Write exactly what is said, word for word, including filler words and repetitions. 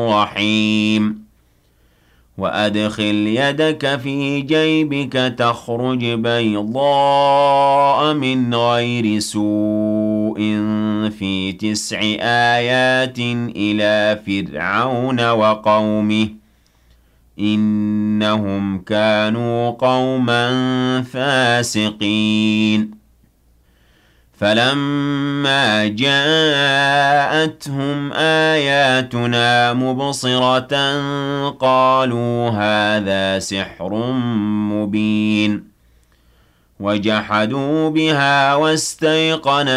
رحيم وأدخل يدك في جيبك تخرج بيضاء من غير سوء في تسع آيات إلى فرعون وقومه إنهم كانوا قوما فاسقين فلما جاءتهم آياتنا مبصرة قالوا هذا سحر مبين وجحدوا بها واستيقنتها